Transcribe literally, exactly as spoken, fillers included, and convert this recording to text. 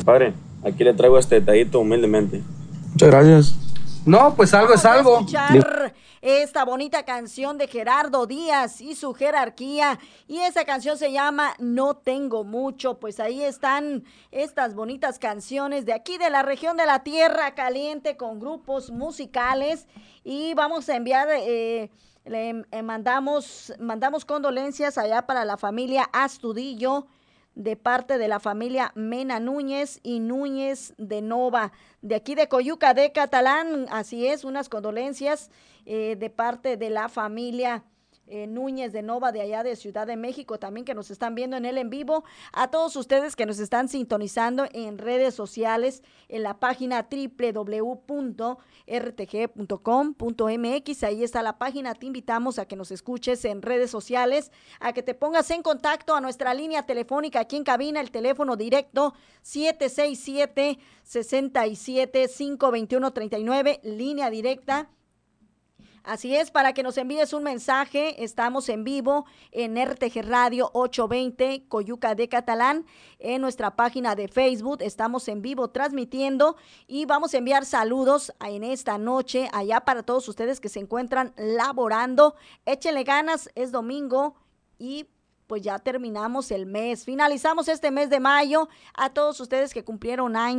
compadre. Aquí le traigo este detallito humildemente. Muchas gracias. No, pues algo es algo. Vamos a escuchar esta bonita canción de Gerardo Díaz y su jerarquía. Y esa canción se llama No Tengo Mucho. Pues ahí están estas bonitas canciones de aquí de la región de la Tierra Caliente con grupos musicales. Y vamos a enviar, eh, le eh, mandamos, mandamos condolencias allá para la familia Astudillo, de parte de la familia Mena Núñez y Núñez de Nova, de aquí de Coyuca de Catalán. Así es, unas condolencias eh, de parte de la familia eh, Núñez de Nova, de allá de Ciudad de México, también que nos están viendo en el en vivo. A todos ustedes que nos están sintonizando en redes sociales, en la página doble u doble u doble u punto r t g punto com punto m x, ahí está la página. Te invitamos a que nos escuches en redes sociales, a que te pongas en contacto a nuestra línea telefónica aquí en cabina, el teléfono directo siete seis siete, seis siete, cinco dos uno, tres nueve, línea directa. Así es, para que nos envíes un mensaje. Estamos en vivo en R T G Radio ochocientos veinte Coyuca de Catalán, en nuestra página de Facebook. Estamos en vivo transmitiendo y vamos a enviar saludos en esta noche allá para todos ustedes que se encuentran laborando. Échenle ganas, es domingo y pues ya terminamos el mes, finalizamos este mes de mayo. A todos ustedes que cumplieron años,